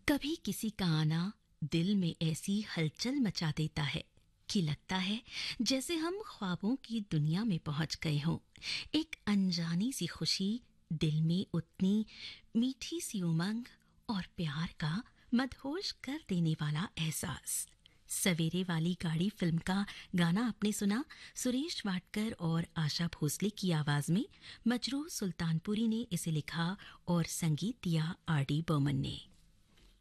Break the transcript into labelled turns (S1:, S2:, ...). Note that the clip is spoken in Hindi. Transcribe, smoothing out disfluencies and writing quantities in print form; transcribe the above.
S1: कभी किसी का आना दिल में ऐसी हलचल मचा देता है कि लगता है जैसे हम ख्वाबों की दुनिया में पहुंच गए हों। एक अनजानी सी खुशी, दिल में उतनी मीठी सी उमंग और प्यार का मदहोश कर देने वाला एहसास। सवेरे वाली गाड़ी फिल्म का गाना आपने सुना, सुरेश वाडकर और आशा भोसले की आवाज में। मजरूह सुल्तानपुरी ने इसे लिखा और संगीत दिया आर डी बर्मन ने।